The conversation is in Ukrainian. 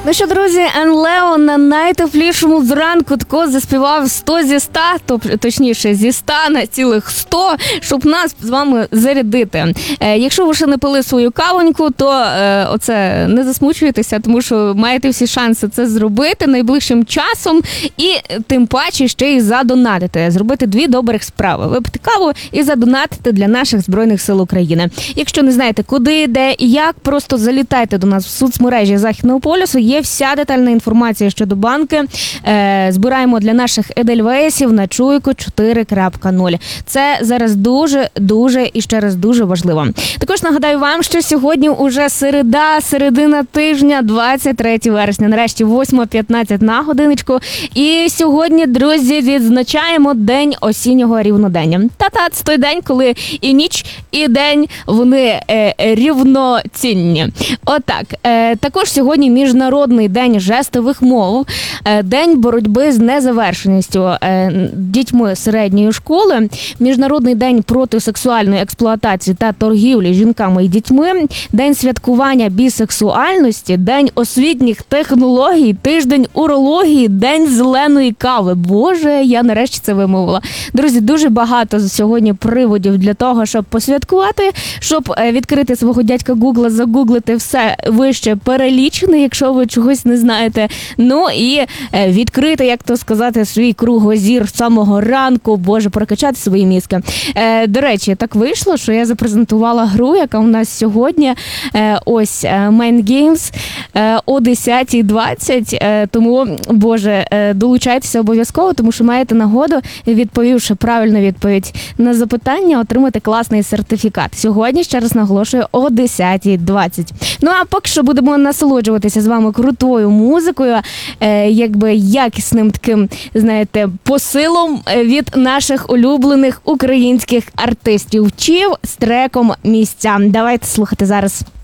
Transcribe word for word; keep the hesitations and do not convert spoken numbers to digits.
Ну що, друзі, Енлео на найтеплішому зранку тако заспівав сто зі ста, точніше зі ста на цілих сто, щоб нас з вами зарядити. Е, якщо ви ще не пили свою кавоньку, то е, оце не засмучуйтеся, тому що маєте всі шанси це зробити найближчим часом і тим паче ще й задонатити, зробити дві добрих справи. Випити каву і задонатити для наших Збройних сил України. Якщо не знаєте куди, де і як, просто залітайте до нас в соцмережі Західного полюсу. Є вся детальна інформація щодо банки. Е, збираємо для наших едельвейсів на Чуйку чотири крапка нуль. Це зараз дуже, дуже і ще раз дуже важливо. Також нагадаю вам, що сьогодні уже середа, середина тижня, двадцять третє вересня. Нарешті восьма п'ятнадцять на годиночку. І сьогодні, друзі, відзначаємо День осіннього рівнодення. Та-та, це той день, коли і ніч, і день, вони е, рівноцінні. Отак. Е, також сьогодні Міжнародний день жестових мов, е, день боротьби з незавершеністю е, дітьми середньої школи, Міжнародний день проти сексуальної експлуатації та торгівлі жінками і дітьми, день святкування бісексуальності, день освітніх технологій, тиждень урології, день зеленої кави. Боже, я нарешті це вимовила. Друзі, дуже багато сьогодні приводів для того, щоб посвяткувати, щоб відкрити свого дядька Гугла, загуглити все вище перелічене, якщо ви чогось не знаєте. Ну і відкрити, як то сказати, свій кругозір з самого ранку, боже, прокачати свої мізки. До речі, так вийшло, що я запрезентувала гру, яка у нас сьогодні, ось, Mind Games о десята двадцять, тому, боже, долучайтеся обов'язково, тому що маєте нагоду, відповівши правильну відповідь на запитання, отримати класний сертифікат. Сьогодні, ще раз наголошую, о десята двадцять. Ну а поки що будемо насолоджуватися з вами крутою музикою, е, якби якісним таким, знаєте, посилом від наших улюблених українських артистів. Чів з треком «Місця». Давайте слухати зараз.